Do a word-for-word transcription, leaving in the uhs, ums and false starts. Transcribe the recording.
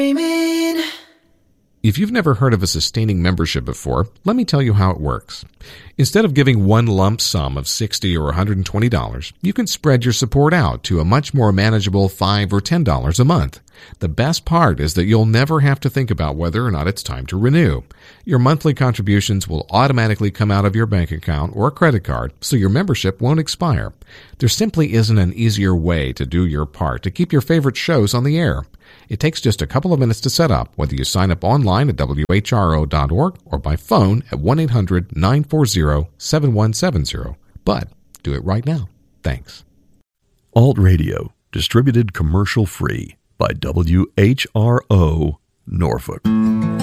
If you've never heard of a sustaining membership before, let me tell you how it works. Instead of giving one lump sum of sixty dollars or one hundred twenty dollars, you can spread your support out to a much more manageable five dollars or ten dollars a month. The best part is that you'll never have to think about whether or not it's time to renew. Your monthly contributions will automatically come out of your bank account or credit card, so your membership won't expire. There simply isn't an easier way to do your part to keep your favorite shows on the air. It takes just a couple of minutes to set up, whether you sign up online at W H R O dot org or by phone at one eight hundred nine four zero seven one seven zero. But do it right now. Thanks. Alt Radio, distributed commercial free by W H R O Norfolk.